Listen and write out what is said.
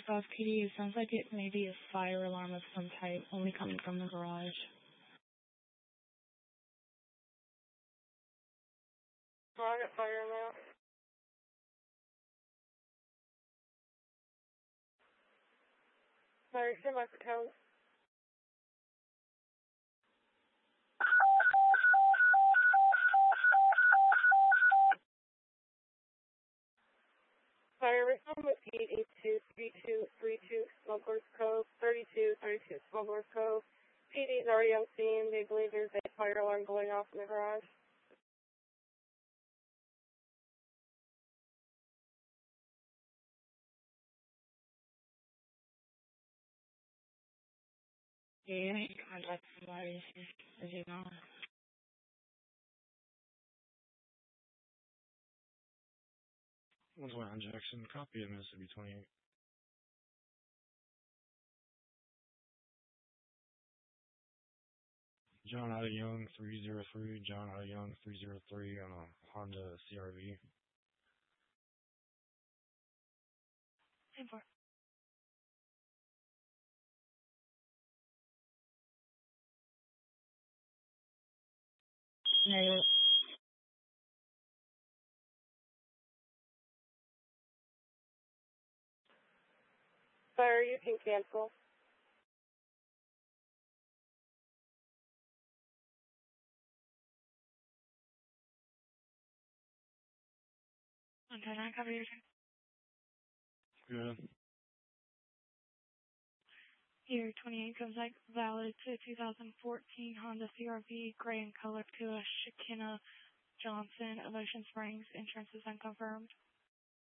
First off, PD, it sounds like it may be a fire alarm of some type, only coming from the garage. Target fire alarm. Sorry, semi-code. Fire reform with Pete 823232 Smuggler's Cove 3232 Smuggler's Cove. PD is already on scene. They believe there's a fire alarm going off in the garage. Yeah, I need to contact somebody, as you know. What's going on, Jackson? Copy of Mississippi 28. John Ida Young 303, John Ida Young 303 on a Honda CRV. Same for. Yeah, Fire, you can cancel. Okay, I cover your Good. Year 28 comes like valid to 2014 Honda CRV, gray in color to a Shekinah Johnson, Ocean Springs. Insurance is unconfirmed.